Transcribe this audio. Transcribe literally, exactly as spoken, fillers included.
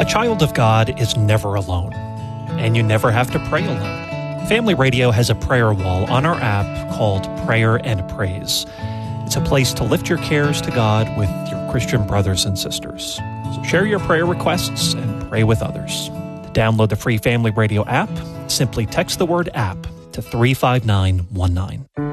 A child of God is never alone, and you never have to pray alone. Family Radio has a prayer wall on our app called Prayer and Praise. It's a place to lift your cares to God with your Christian brothers and sisters. So share your prayer requests and pray with others. To download the free Family Radio app, simply text the word app to three five nine one nine.